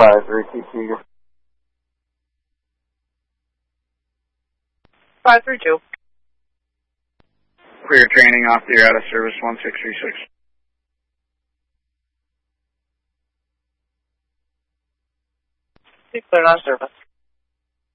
5322. 532. Clear training off the air out of service 1636. Clear on service.